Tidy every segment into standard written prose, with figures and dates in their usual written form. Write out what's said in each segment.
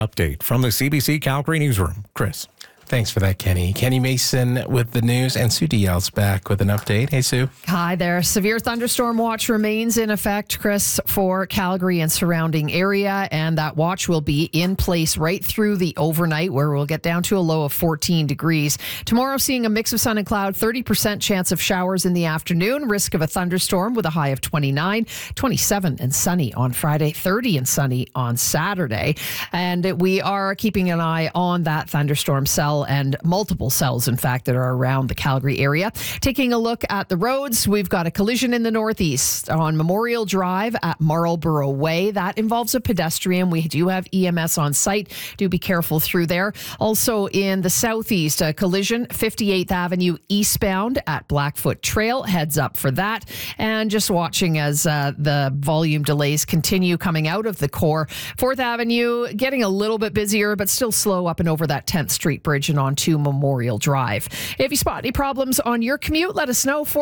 Update from the CBC Calgary newsroom. Chris. Thanks for that, Kenny. Kenny Mason with the news, and Sue DL's back with an update. Hey, Sue. Hi there. Severe thunderstorm watch remains in effect, Chris, for Calgary and surrounding area, and that watch will be in place right through the overnight, where we'll get down to a low of 14 degrees. Tomorrow, seeing a mix of sun and cloud, 30% chance of showers in the afternoon, risk of a thunderstorm with a high of 29, 27 and sunny on Friday, 30 and sunny on Saturday. And we are keeping an eye on that thunderstorm cell and multiple cells, in fact, that are around the Calgary area. Taking a look at the roads, we've got a collision in the northeast on Memorial Drive at Marlborough Way. That involves a pedestrian. We do have EMS on site. Do be careful through there. Also in the southeast, a collision, 58th Avenue eastbound at Blackfoot Trail. Heads up for that. And just watching as the volume delays continue coming out of the core. 4th Avenue getting a little bit busier, but still slow up and over that 10th Street Bridge and onto Memorial Drive. If you spot any problems on your commute, let us know.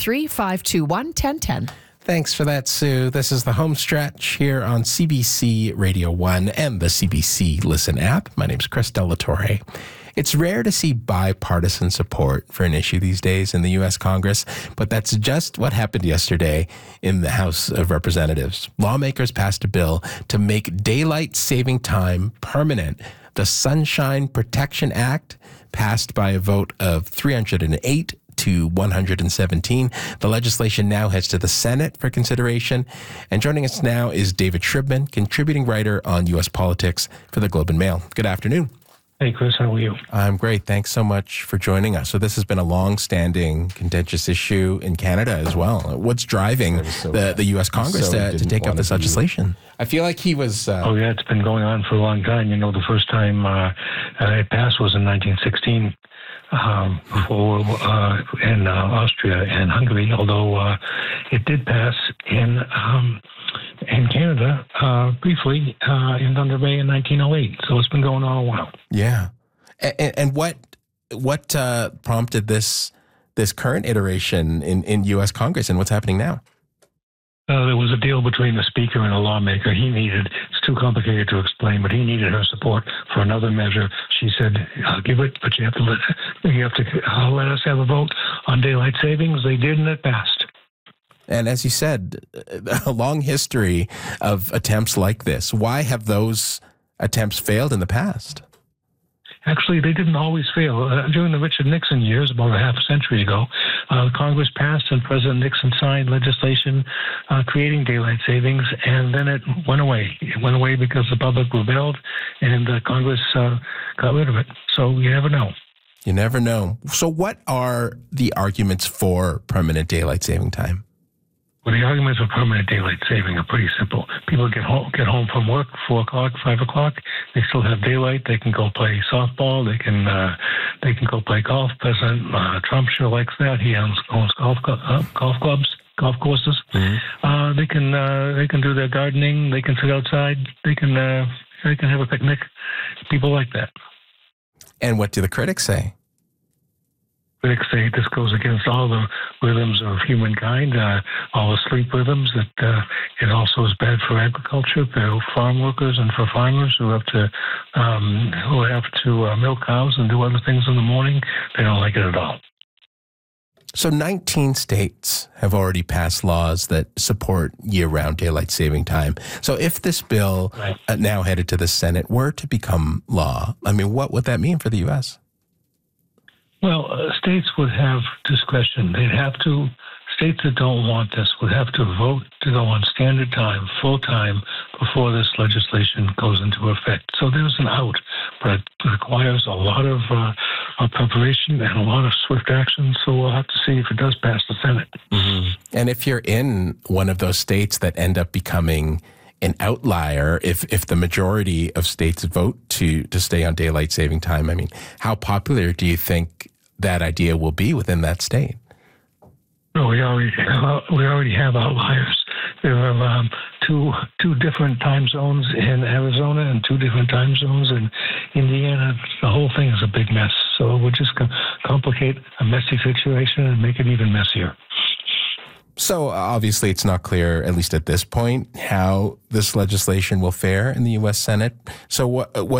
403-521-1010. Thanks for that, Sue. This is the home stretch here on CBC Radio 1 and the CBC Listen app. My name's Chris Delatorre. It's rare to see bipartisan support for an issue these days in the U.S. Congress, but that's just what happened yesterday in the House of Representatives. Lawmakers passed a bill to make daylight saving time permanent. The Sunshine Protection Act passed by a vote of 308 to 117. The legislation now heads to the Senate for consideration. And joining us now is David Shribman, contributing writer on U.S. politics for the Globe and Mail. Good afternoon. Hey, Chris, how are you? I'm great. Thanks so much for joining us. So this has been a long-standing contentious issue in Canada as well. What's driving the U.S. Congress to take up this legislation? I feel like he was... Oh, yeah, it's been going on for a long time. You know, the first time it passed was in 1916 in Austria and Hungary, although it did pass in Canada briefly under May in 1908. So it's been going on a while. Yeah. And what prompted this current iteration in U.S. Congress, and what's happening now? There was a deal between the speaker and a lawmaker. It's too complicated to explain, but he needed her support for another measure. She said, "I'll give it, but you have to let us have a vote on daylight savings." They did, and it passed. And as you said, a long history of attempts like this. Why have those attempts failed in the past? Actually, they didn't always fail. During the Richard Nixon years, about a half a century ago, Congress passed and President Nixon signed legislation creating daylight savings, and then it went away. It went away because the public rebelled, and Congress got rid of it. So you never know. You never know. So what are the arguments for permanent daylight saving time? Well, the arguments for permanent daylight saving are pretty simple. People get home from work, 4 o'clock, 5 o'clock. They still have daylight. They can go play softball. They can go play golf. President Trump sure likes that. He owns golf clubs, golf courses. Mm-hmm. They can do their gardening. They can sit outside. They can have a picnic. People like that. And what do the critics say? Critics say this goes against all the rhythms of humankind, all the sleep rhythms, that it also is bad for agriculture, for farm workers and for farmers who have to milk cows and do other things in the morning. They don't like it at all. So 19 states have already passed laws that support year-round daylight saving time. So if this bill now headed to the Senate were to become law, I mean, what would that mean for the U.S.? Well, states would have discretion. States that don't want this would have to vote to go on standard time, full time, before this legislation goes into effect. So there's an out, but it requires a lot of preparation and a lot of swift action. So we'll have to see if it does pass the Senate. Mm-hmm. And if you're in one of those states that end up becoming an outlier, if the majority of states vote to stay on daylight saving time, I mean, how popular do you think that idea will be within that state? No, we already have outliers. There are two different time zones in Arizona and 2 different time zones in Indiana. The whole thing is a big mess. So we'll just complicate a messy situation and make it even messier. So obviously it's not clear, at least at this point, how this legislation will fare in the U.S. Senate. So what